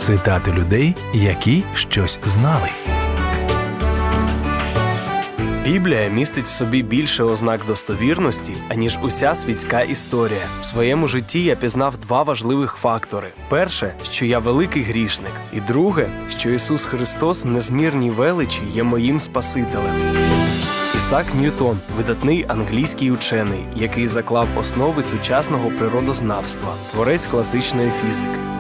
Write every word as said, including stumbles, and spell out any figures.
Цитати людей, які щось знали. Біблія містить в собі більше ознак достовірності, аніж уся світська історія. В своєму житті я пізнав два важливих фактори. Перше, що я великий грішник. І друге, що Ісус Христос в незмірній величі є моїм Спасителем. Ісак Ньютон – видатний англійський учений, який заклав основи сучасного природознавства, творець класичної фізики.